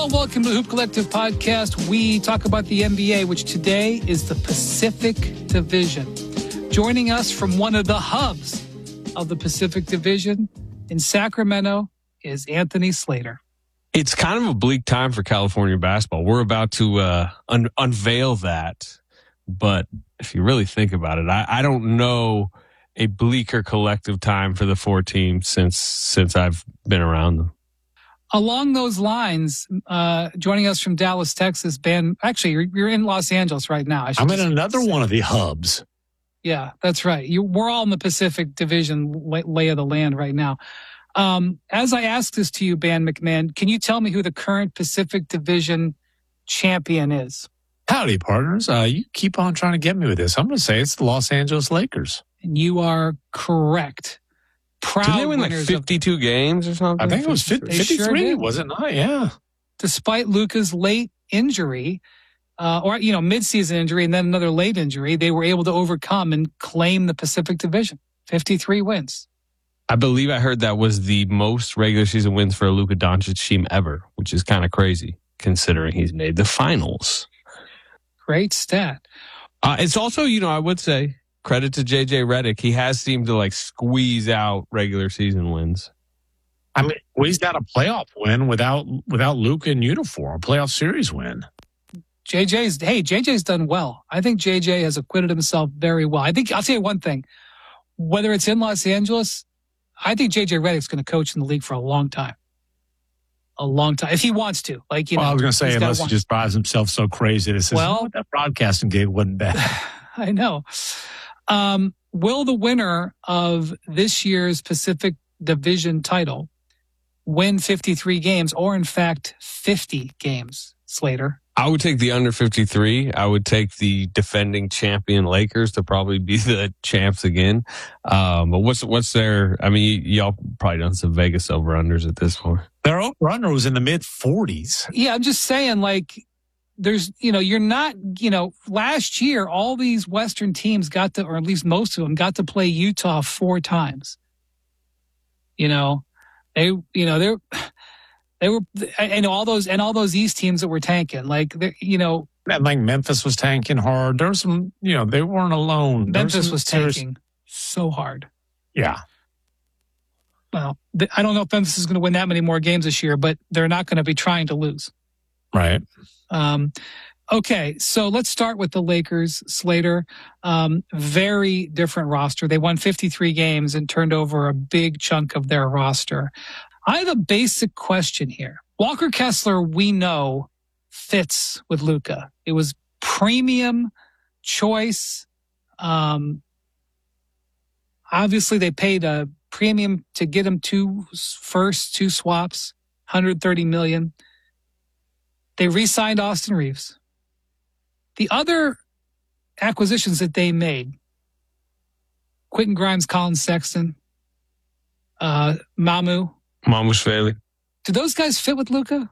Hello and welcome to the Hoop Collective podcast. We talk about the NBA, which today is the Pacific Division. Joining us from one of the hubs of the Pacific Division in Sacramento is Anthony Slater. It's kind of a bleak time for California basketball. We're about to unveil that. But if you really think about it, I don't know a bleaker collective time for the four teams since I've been around them. Along those lines, joining us from Dallas, Texas, Ben. Actually, you're in Los Angeles right now. I'm in another one of the hubs. Yeah, that's right. We're all in the Pacific Division lay of the land right now. As I ask this to you, Ben McMahon, can you tell me who the current Pacific Division champion is? Howdy, partners. You keep on trying to get me with this. I'm going to say it's the Los Angeles Lakers. And you are correct. Proud Didn't they win winners 52 games or something? I think it was 53, sure was it not? Yeah. Despite Luka's late injury, mid-season injury and then another late injury, they were able to overcome and claim the Pacific Division. 53 wins. I believe I heard that was the most regular season wins for a Luka Doncic team ever, which is kind of crazy considering he's made the finals. Great stat. It's also, I would say, credit to JJ Redick. He has seemed to squeeze out regular season wins. I mean, he's got a playoff win without Luka in uniform, a playoff series win. JJ's done well. I think JJ has acquitted himself very well. I'll tell you one thing. Whether it's in Los Angeles, I think JJ Redick's going to coach in the league for a long time. A long time. If he wants to. I was going to say, unless he just drives himself so crazy that says, that broadcasting gig wasn't bad. I know. Will the winner of this year's Pacific Division title win 53 games or, in fact, 50 games, Slater? I would take the under 53. I would take the defending champion Lakers to probably be the champs again. But what's their? I mean, y'all probably done some Vegas over-unders at this point. Their over-under was in the mid-40s. Yeah, I'm just saying, there's, you're not, last year, all these Western teams got to, or at least most of them, got to play Utah 4 times. They were, and all those East teams that were tanking, and Memphis was tanking hard. There was some, they weren't alone. Memphis was tanking so hard. Yeah. Well, I don't know if Memphis is going to win that many more games this year, but they're not going to be trying to lose. Right. Okay, so let's start with the Lakers, Slater. Very different roster. They won 53 games and turned over a big chunk of their roster. I have a basic question here. Walker Kessler, we know, fits with Luka. It was premium choice. Obviously, they paid a premium to get him 2 swaps, $130 million. They re-signed Austin Reeves. The other acquisitions that they made, Quentin Grimes, Colin Sexton, Mamu Shveli. Do those guys fit with Luka?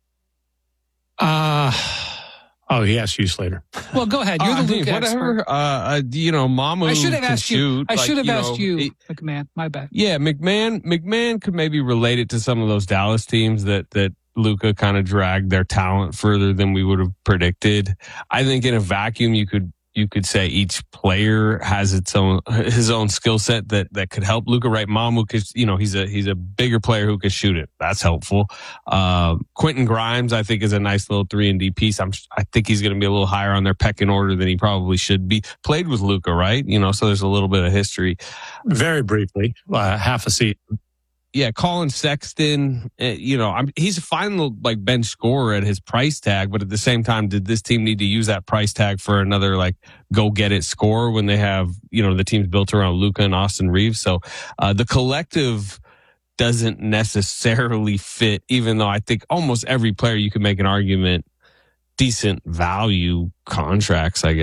He asked you, Slater. Well, go ahead. You're the Luka expert. Mamu. I should have asked you. I should have asked you, McMahon. My bad. Yeah, McMahon could maybe relate it to some of those Dallas teams that Luka kind of dragged their talent further than we would have predicted. I think in a vacuum, you could say each player has his own skill set that could help Luka. Right, Mamu, because he's a bigger player who can shoot it. That's helpful. Quentin Grimes, I think, is a nice little 3-and-D piece. I think he's going to be a little higher on their pecking order than he probably should be. Played with Luka, right? So there's a little bit of history. Very briefly, half a season. Yeah, Colin Sexton, he's a fine bench scorer at his price tag, but at the same time, did this team need to use that price tag for another go get it scorer when they have, the team's built around Luka and Austin Reeves? So the collective doesn't necessarily fit, even though I think almost every player you could make an argument, decent value contracts, I guess.